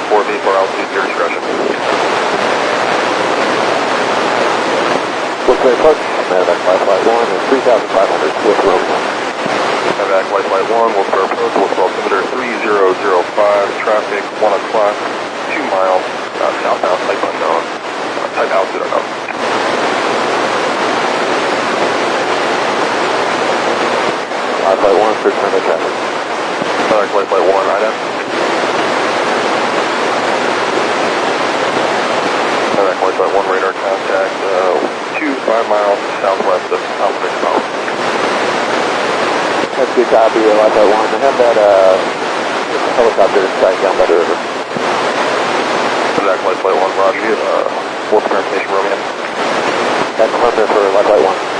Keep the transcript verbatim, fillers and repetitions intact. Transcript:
four V for altitude, your discretion. Brooklyn approach, Medevac Flight Flight one and three thousand five hundred with Romeo. Medevac Flight Flight one, will clear approach, will clear altimeter three zero zero five, traffic one o'clock, two miles, uh, southbound, type unknown, uh, type altitude unknown. Flight Flight one, clear turn by traffic. Medevac Flight Flight one, I D A. Medevac Flight Flight one, radar contact, uh, two, five miles southwest of Alpha Victor Mountain. That's a good copy, Flight Flight one. I have that uh, helicopter strike down by the river. Medevac Flight Flight one, roger, uh, what's the information, Romeo? That's Columbia for Flight Flight one.